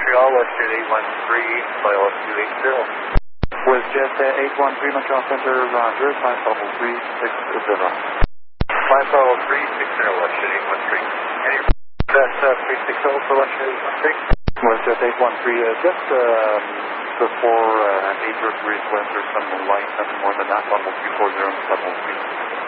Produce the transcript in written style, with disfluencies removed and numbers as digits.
Montreal, Westjet 813, file up 280. WestJet 813 Montreal Center, Roger, 53360. 530 Westjet 813. Any that's 360 for Westjet 813. WestJet 813, just before 8 degrees west, there's some light, nothing more than that, level 240 and level 3.